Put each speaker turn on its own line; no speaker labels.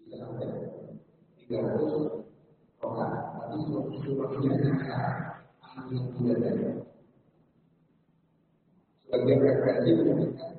bisa sampai 300 orang, tapi seluruhnya hanya anak yang tidak ada. Sebagai referensi menyebutkan